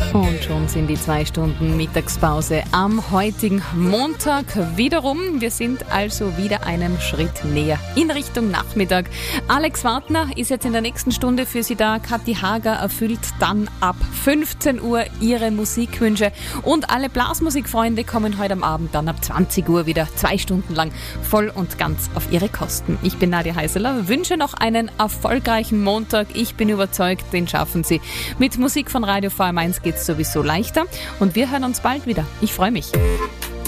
Und schon sind die 2 Stunden Mittagspause am heutigen Montag wiederum. Wir sind also wieder einem Schritt näher in Richtung Nachmittag. Alex Wartner ist jetzt in der nächsten Stunde für Sie da. Kathi Hager erfüllt dann ab 15 Uhr Ihre Musikwünsche. Und alle Blasmusikfreunde kommen heute am Abend dann ab 20 Uhr wieder 2 Stunden lang voll und ganz auf Ihre Kosten. Ich bin Nadia Heiseler, wünsche noch einen erfolgreichen Montag. Ich bin überzeugt, den schaffen Sie. Mit Musik von Radio VM1 geht's sowieso leichter und wir hören uns bald wieder. Ich freue mich.